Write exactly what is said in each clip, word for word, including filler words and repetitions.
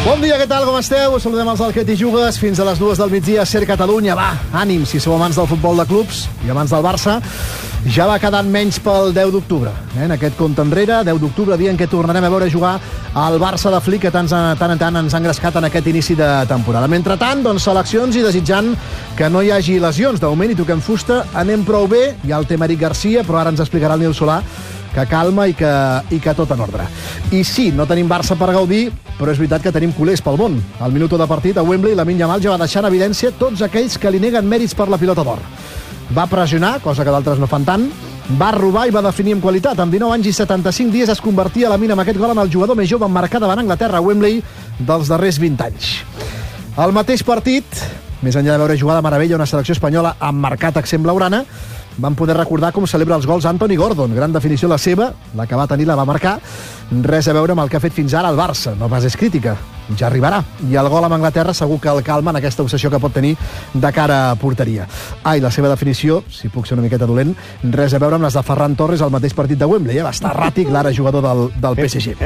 Bon dia, què tal, com esteu? Saludem els del Que t'hi jugues fins a les dues del migdia a Ser Catalunya. Va, ànim, si sou amants del futbol de clubs i amants del Barça. Ja va quedant menys pel deu d'octubre. Eh? En aquest compte enrere, deu d'octubre, dia en què tornarem a veure jugar al Barça de Flick, que tant, tant en tant ens ha engrescat en aquest inici de temporada. Mentrestant, doncs, seleccions i desitjant que no hi hagi lesions. De moment, i toquem fusta, anem prou bé. Hi ha el tema Eric Garcia, però ara ens explicarà el Nil Solà que calma i que, i que tot en ordre. I sí, no tenim Barça per gaudir, però és veritat que tenim culers pel món. Al minut de partit, a Wembley, Lamine Yamal ja va deixar en evidència tots aquells que li neguen mèrits per la pilota d'or. Va pressionar, cosa que d'altres no fan tant, va robar i va definir amb qualitat. Amb dinou anys i setanta-cinc dies es convertia Lamine amb aquest gol en el jugador més jove en marcar davant Anglaterra a Wembley dels darrers vint anys. Al mateix partit, més enllà de veure jugar de meravella una selecció espanyola amb marcat accent blaugrana, van poder recordar com celebra els gols Anthony Gordon. Gran definició la seva, la que va tenir la va marcar. Res a veure amb el que ha fet fins ara el Barça. No pas és crítica, ja arribarà. I el gol amb Anglaterra segur que el calma en aquesta obsessió que pot tenir de cara a porteria. Ah, i la seva definició, si puc ser una miqueta dolent, res a veure amb les de Ferran Torres al mateix partit de Wembley. Eh? Va estar erràtic l'ara jugador del, del P S G.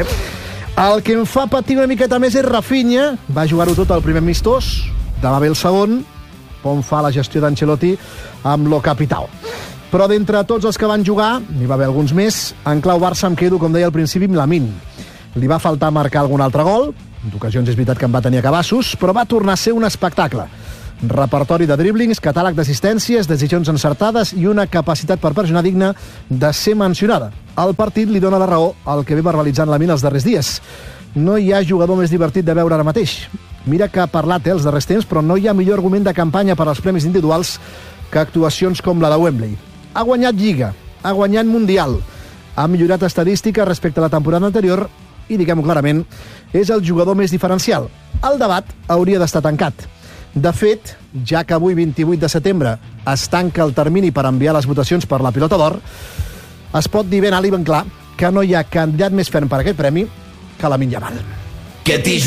El que em fa patir una miqueta més és Rafinha. Va jugar-ho tot al primer amistós, demà ve el segon. On fa la gestió d'Ancelotti amb lo capital. Però d'entre tots els que van jugar, n'hi va haver alguns més, en clau Barça em quedo, com deia al principi, amb Lamine. Li va faltar marcar algun altre gol, d'ocasions és veritat que en va tenir a cabassos, però va tornar a ser un espectacle. Repertori de driblings, catàleg d'assistències, decisions encertades i una capacitat per pressionar digna de ser mencionada. El partit li dona la raó al que ve verbalitzant Lamine els darrers dies. No hi ha jugador més divertit de veure ara mateix. Mira que ha parlat eh, els darrers temps, però no hi ha millor argument de campanya per als premis individuals que actuacions com la de Wembley. Ha guanyat Lliga, ha guanyat Mundial, ha millorat estadística respecte a la temporada anterior i, diguem-ho clarament, és el jugador més diferencial. El debat hauria d'estar tancat. De fet, ja que avui, vint-i-vuit de setembre, es tanca el termini per enviar les votacions per la pilota d'or, es pot dir ben alt i ben clar que no hi ha candidat més ferm per aquest premi que Lamine Yamal. Que t'hi